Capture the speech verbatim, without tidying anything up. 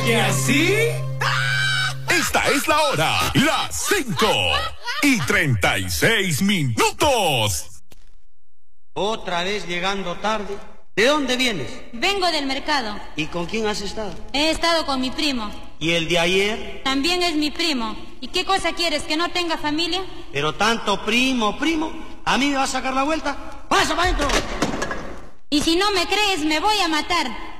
que así? Esta es la hora, las cinco y treinta y seis minutos. Otra vez llegando tarde. ¿De dónde vienes? Vengo del mercado. ¿Y con quién has estado? He estado con mi primo. ¿Y el de ayer? También es mi primo. ¿Y qué cosa quieres, que no tenga familia? Pero tanto primo, primo, ¿a mí me va a sacar la vuelta? ¡Pasa para adentro! Y si no me crees, me voy a matar.